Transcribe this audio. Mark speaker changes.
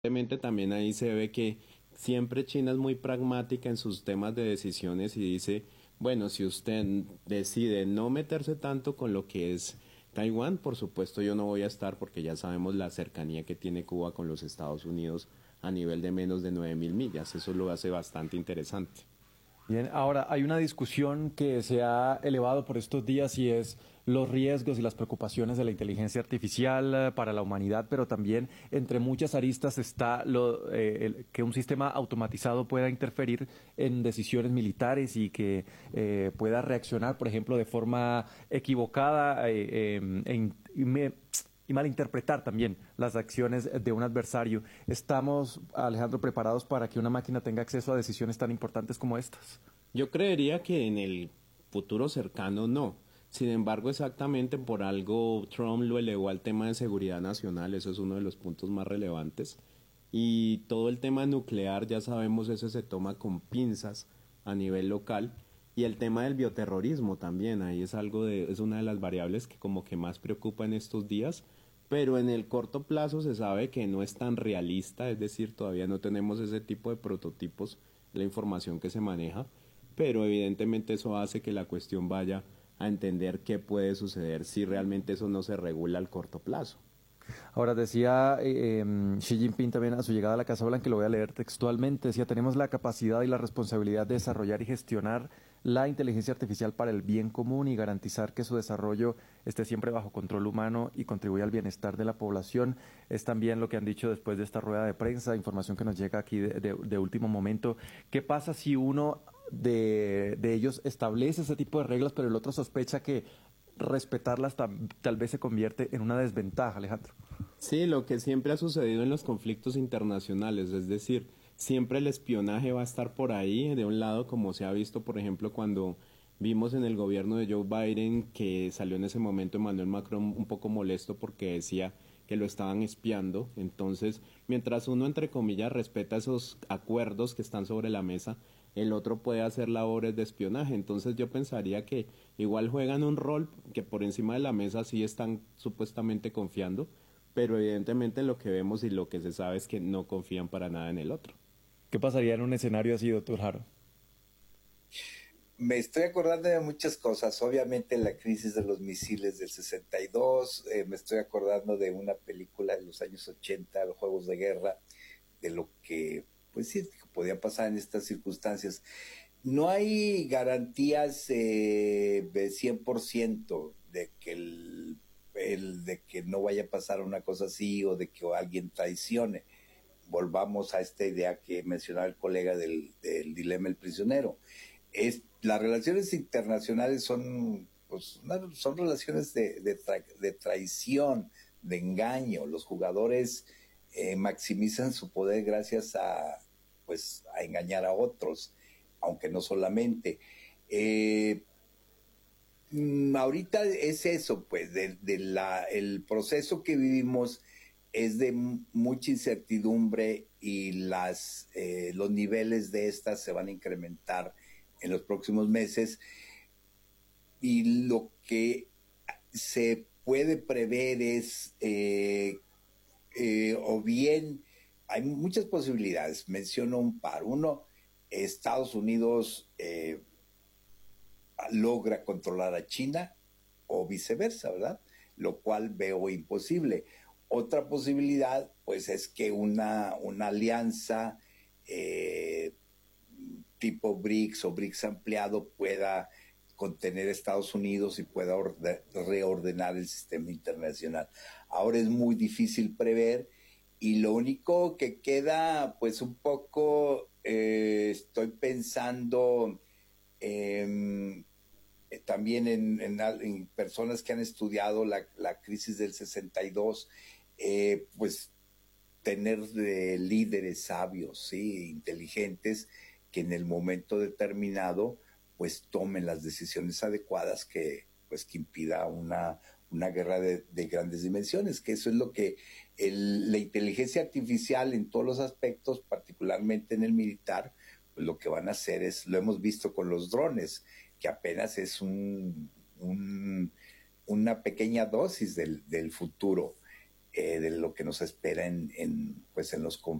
Speaker 1: Evidentemente también ahí se ve que siempre China es muy pragmática en sus temas de decisiones y dice, bueno, si usted decide no meterse tanto con lo que es Taiwán, por supuesto yo no voy a estar porque ya sabemos la cercanía que tiene Cuba con los Estados Unidos a nivel de menos de 9.000 millas. Eso lo hace bastante interesante.
Speaker 2: Bien, ahora hay una discusión que se ha elevado por estos días y es los riesgos y las preocupaciones de la inteligencia artificial para la humanidad, pero también entre muchas aristas está que un sistema automatizado pueda interferir en decisiones militares y que pueda reaccionar, por ejemplo, de forma equivocada y malinterpretar también las acciones de un adversario. ¿Estamos, Alejandro, preparados para que una máquina tenga acceso a decisiones tan importantes como estas?
Speaker 1: Yo creería que en el futuro cercano no. Sin embargo, exactamente por algo Trump lo elevó al tema de seguridad nacional, eso es uno de los puntos más relevantes. Y todo el tema nuclear, ya sabemos, eso se toma con pinzas a nivel local. Y el tema del bioterrorismo también, ahí es es una de las variables que como que más preocupa en estos días, pero en el corto plazo se sabe que no es tan realista, es decir, todavía no tenemos ese tipo de prototipos, la información que se maneja, pero evidentemente eso hace que la cuestión vaya a entender qué puede suceder si realmente eso no se regula al corto plazo.
Speaker 2: Ahora decía Xi Jinping también a su llegada a la Casa Blanca, que lo voy a leer textualmente, decía, tenemos la capacidad y la responsabilidad de desarrollar y gestionar la inteligencia artificial para el bien común y garantizar que su desarrollo esté siempre bajo control humano y contribuya al bienestar de la población. Es también lo que han dicho después de esta rueda de prensa, información que nos llega aquí de último momento. ¿Qué pasa si uno de ellos establece ese tipo de reglas, pero el otro sospecha que respetarlas tal vez se convierte en una desventaja, Alejandro?
Speaker 1: Sí, lo que siempre ha sucedido en los conflictos internacionales, es decir, siempre el espionaje va a estar por ahí, de un lado, como se ha visto, por ejemplo, cuando vimos en el gobierno de Joe Biden que salió en ese momento Emmanuel Macron un poco molesto porque decía que lo estaban espiando. Entonces, mientras uno, entre comillas, respeta esos acuerdos que están sobre la mesa, el otro puede hacer labores de espionaje. Entonces yo pensaría que igual juegan un rol que por encima de la mesa sí están supuestamente confiando, pero evidentemente lo que vemos y lo que se sabe es que no confían para nada en el otro.
Speaker 2: ¿Qué pasaría en un escenario así, doctor Jaro?
Speaker 3: Me estoy acordando de muchas cosas. Obviamente la crisis de los misiles del 62, me estoy acordando de una película de los años 80, los Juegos de Guerra, de lo que, pues sí, que podía pasar en estas circunstancias. No hay garantías de 100% de que de que no vaya a pasar una cosa así o de que alguien traicione. Volvamos a esta idea que mencionaba el colega del dilema del prisionero. Las relaciones internacionales son, pues, son relaciones de traición, de engaño. Los jugadores maximizan su poder gracias pues, a engañar a otros, aunque no solamente. Eh, Ahorita es eso, pues, el proceso que vivimos es de mucha incertidumbre y los niveles de estas se van a incrementar en los próximos meses, y lo que se puede prever es o bien hay muchas posibilidades, menciono un par. Uno, Estados Unidos logra controlar a China o viceversa, ¿verdad? Lo cual veo imposible. Otra posibilidad, pues, es que una alianza tipo BRICS o BRICS ampliado pueda contener a Estados Unidos y pueda reordenar el sistema internacional. Ahora es muy difícil prever, y lo único que queda, pues un poco, estoy pensando también en personas que han estudiado la crisis del 62, pues tener líderes sabios, ¿sí? Inteligentes, que en el momento determinado pues tomen las decisiones adecuadas pues, que impida una guerra de grandes dimensiones, que eso es lo que la inteligencia artificial en todos los aspectos, particularmente en el militar, pues lo que van a hacer es, lo hemos visto con los drones, que apenas es una pequeña dosis del futuro. de lo que nos espera pues en los